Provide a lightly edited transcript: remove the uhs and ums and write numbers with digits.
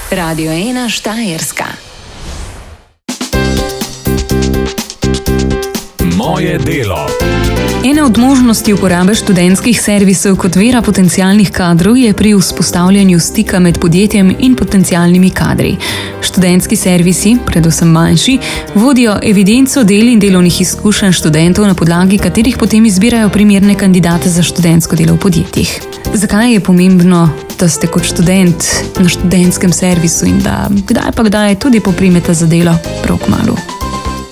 Radio 1 Štajerska. Moje delo. Ena od možnosti uporabe študentskih servisov kot vira potencialnih kadrov je pri vzpostavljanju stika med podjetjem in potencialnimi kadri. Študentski servisi, predvsem manjši, vodijo evidenco del in delovnih izkušenj študentov, na podlagi katerih potem izbirajo primerne kandidate za študentsko delo v podjetjih. Zakaj je pomembno, da ste kot študent na študentskem servisu in da kdaj tudi poprimete za delo prav kmalu?